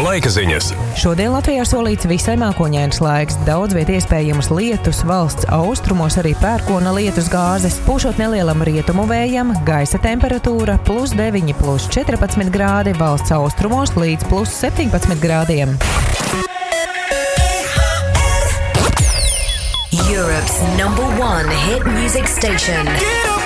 laika ziņas. Šodien Latvijā solīts visai mākoņains laiks. Daudz viet iespējams lietus, valsts austrumos arī pērkona lietus gāzes. Pūšot nelielam rietumu vējam, gaisa temperatūra +9, +14 grādi, valsts austrumos līdz +17 grādiem. Europe's #1 hit music station.